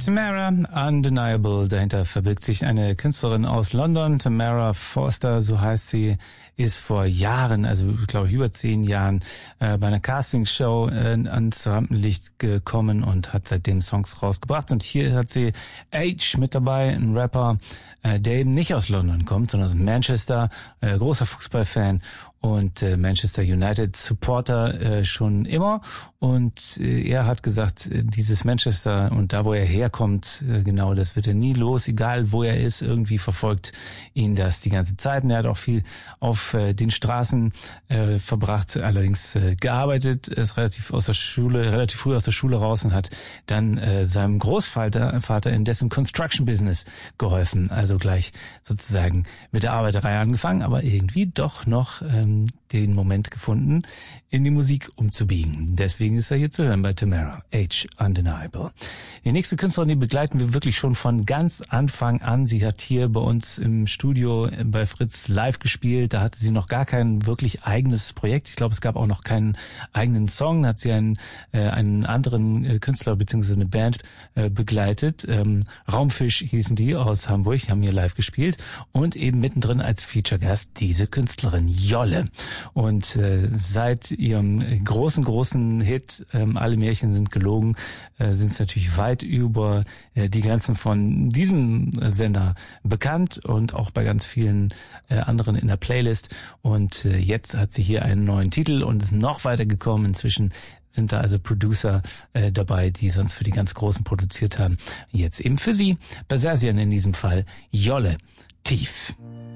Tamara, Undeniable. Dahinter verbirgt sich eine Künstlerin aus London, Tamara Forster, so heißt sie, ist vor Jahren, also ich glaube über 10 Jahren, bei einer Castingshow ans Rampenlicht gekommen und hat seitdem Songs rausgebracht. Und hier hat sie H mit dabei, ein Rapper, der eben nicht aus London kommt, sondern aus Manchester, großer Fußballfan und Manchester United Supporter schon immer. Und er hat gesagt, dieses Manchester und da, wo er herkommt, genau, das wird er nie los, egal wo er ist, irgendwie verfolgt ihn das die ganze Zeit. Und er hat auch viel auf den Straßen verbracht, allerdings gearbeitet, ist relativ früh aus der Schule raus und hat dann seinem Großvater in dessen Construction Business geholfen. Also gleich sozusagen mit der Arbeiterei angefangen, aber irgendwie doch noch den Moment gefunden, in die Musik umzubiegen. Deswegen ist er hier zu hören bei Tamara, H, Undeniable. Die nächste Künstlerin, die begleiten wir wirklich schon von ganz Anfang an. Sie hat hier bei uns im Studio bei Fritz live gespielt. Da hatte sie noch gar kein wirklich eigenes Projekt. Ich glaube, es gab auch noch keinen eigenen Song. Da hat sie einen anderen Künstler bzw. eine Band begleitet. Raumfisch hießen die aus Hamburg, haben hier live gespielt. Und eben mittendrin als Feature-Gast diese Künstlerin Jolle. Und seit ihrem großen Hit Alle Märchen sind gelogen, sind es natürlich weit über die Grenzen von diesem Sender bekannt und auch bei ganz vielen anderen in der Playlist. Und jetzt hat sie hier einen neuen Titel und ist noch weiter gekommen. Inzwischen sind da also Producer dabei, die sonst für die ganz Großen produziert haben. Jetzt eben für sie, Basazian in diesem Fall, Jolle, Tief.